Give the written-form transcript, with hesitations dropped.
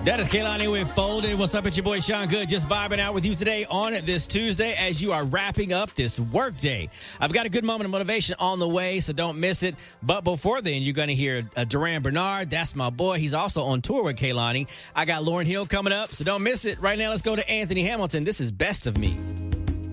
That is Kehlani with Folded. What's up, it's your boy Sean Good, just vibing out with you today on this Tuesday as you are wrapping up this work day. I've got a good moment of motivation on the way, so don't miss it. But before then, you're going to hear Duran Bernard. That's my boy. He's also on tour with Kehlani. I got Lauryn Hill coming up, so don't miss it. Right now, let's go to Anthony Hamilton. This is Best of Me.